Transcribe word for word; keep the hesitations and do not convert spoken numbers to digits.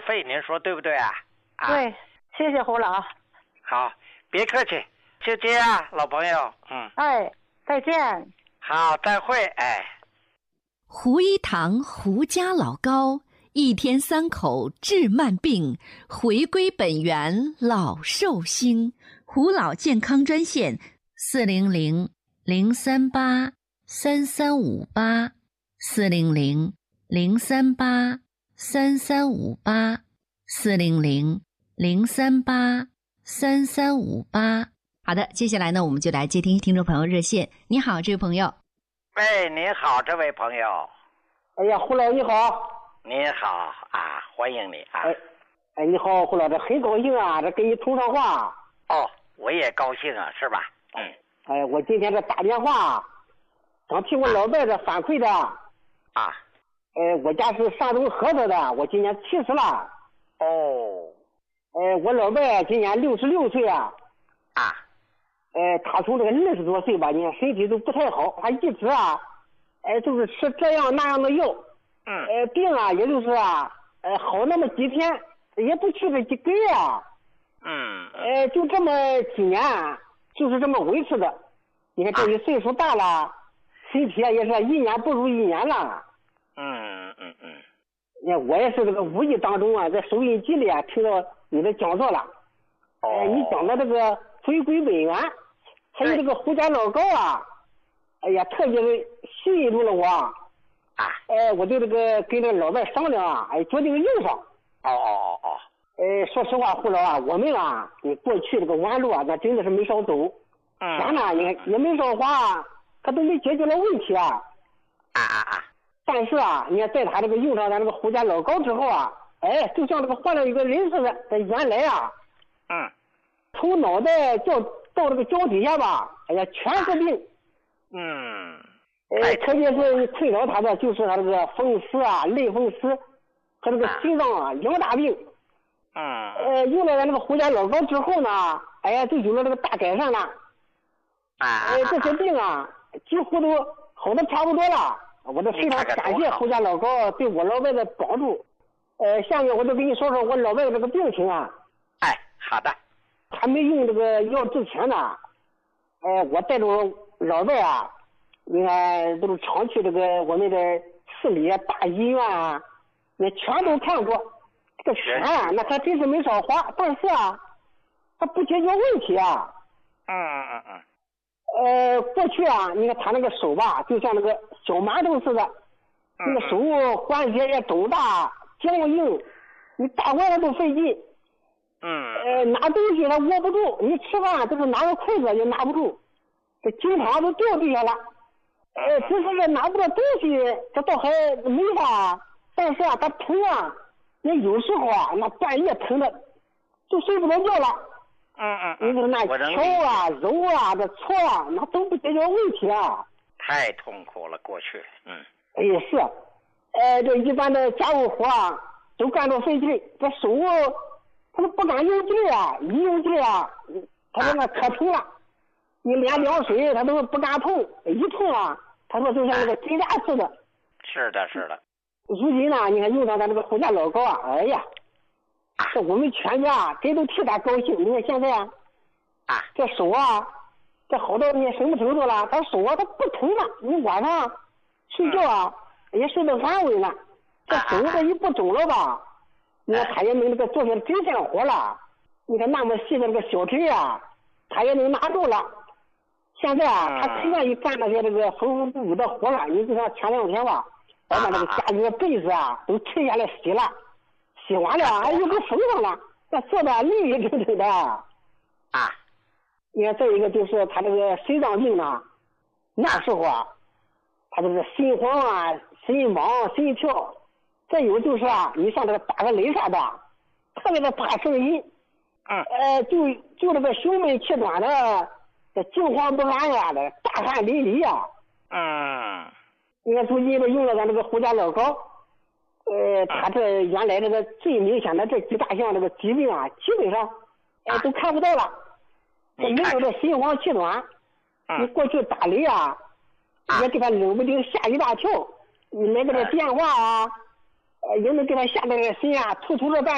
费，您说对不对啊？啊对，谢谢胡老。 好，别客气，就这样，老朋友。嗯， 哎，再见。 好，再会。哎， 胡一堂胡家老高，一天三口治慢病，回归本源老寿星。胡老健康专线四零零零三八三三五八四零零零三八三三五八四零零零三八三三五八。好的，接下来呢，我们就来接听听众朋友热线。你好，这位朋友。 喂，您好，这位朋友。 哎呀，胡老你好。 您好啊，欢迎你啊。 哎，哎，你好，胡老，这很高兴啊，这跟你通上话。 哦，我也高兴啊，是吧？嗯。 哎，我今天这打电话，想替我老伴这反馈的。 啊。 哎，我家是山东菏泽的，我今年七十了。 哦。 哎，我老伴今年六十六岁啊。 啊。 哎，他从这个二十多岁吧，你看身体都不太好，他一直啊，哎，就是吃这样那样的药。 嗯。 哎，病啊，也就是啊，呃，好那么几天，也不去个几个月啊。 嗯。 哎，就这么几年，就是这么维持的。你看这一岁数大了，啊、身体啊也是一年不如一年了。 嗯嗯嗯。 你看我也是这个无意当中啊，在收音机里啊听到你的讲座了。 哦。 哎，你讲的这个回归本源，还有这个胡家老高啊，哎呀，特别的吸引住了我。 啊。 哎，我就这个跟这个老伴商量啊，哎，决定用上。 哦哦哦哦。 哎，说实话，胡老啊，我们啊，你过去这个弯路啊，那真的是没少走。 嗯。 钱呢，你看也没少花，他都没解决了问题啊。 啊啊啊！ 但是啊，你看在他这个用上咱这个胡家老高之后啊，哎，就像这个换了一个人似的。这原来啊， 嗯， 从脑袋到到这个脚底下吧，哎呀，全是病。 嗯。 哎，特别是困扰他的就是他这个风湿啊、类风湿和这个心脏啊两大病。 嗯。 呃，用了咱这个胡家老高之后呢，哎呀，就有了这个大改善了。 啊。 哎，这些病啊，几乎都好的差不多了。我这非常感谢胡家老高对我老伴的帮助。呃，下面我就跟你说说我老伴这个病情啊。 哎，好的。 还没用这个药之前呢，哎，我带着我老伴啊，你看都是常去这个我们的市里大医院啊，那全都看过。这个钱啊，那还真是没少花，但是啊，它不解决问题啊。 嗯嗯嗯。 呃，过去啊，你看他那个手吧，就像那个小馒头似的，那个手关节也肿大、僵硬，你打过来都费劲。 嗯。 呃，拿东西他握不住，你吃饭就是拿个筷子也拿不住，这经常都掉地下了。呃，只是这拿不到东西，这倒还没啥，但是啊，他疼啊，那有时候啊，那半夜疼的就睡不着觉了。 嗯嗯你说那敲啊、揉啊、这搓啊，那都不解决问题啊。 太痛苦了，过去。嗯。 哎呀，是，呃，这一般的家务活啊，都干着费劲，这手他都不敢用劲啊，一用劲啊，他说那可疼了。你连凉水他都不敢碰，一碰啊，他说就像那个针扎似的。 是的，是的。 如今呢，你看用上咱这个胡家老高啊，哎呀。这我们全家真都替他高兴。你看现在啊， 啊， 这手啊，这好到你什么程度了？他手啊，他不疼了。你晚上睡觉啊，也睡得安稳了。这手这一不肿了吧，你看他也能那个做些针线活了。你看那么细的这个小针啊，他也能拿住了。现在啊，他不愿意干那些这个缝缝补补的活了。你就像前两天吧，我把那个家里的被子啊都拆下来洗了。洗完了，哎，又给缝上了，那做的利利整整的。啊，你看，再一个就是他这个心脏病呢，那时候啊，他这个心慌啊、心忙、心跳，再有就是啊，你像这个打个雷啥的，特别的怕声音。 嗯。 呃，就就这个胸闷气短的，这惊慌不安呀的，大汗淋漓呀。 嗯。 你看，最近都用了咱这个胡家老高。呃，他这原来这个最明显的这几大项这个疾病啊，基本上哎都看不到了。这没有这心慌气短，你过去打雷啊，也给他冷不丁吓一大跳。你来个这电话啊，呃，也能给他吓得心啊突突的半。